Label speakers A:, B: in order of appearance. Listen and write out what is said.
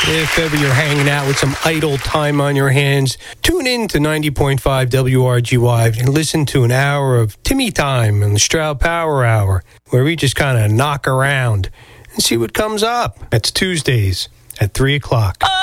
A: If ever you're hanging out with some idle time on your hands, tune in to 90.5 WRGY and listen to an hour of Timmy Time on the Stroud Power Hour, where we just kind of knock around and see what comes up. That's Tuesdays at 3 o'clock.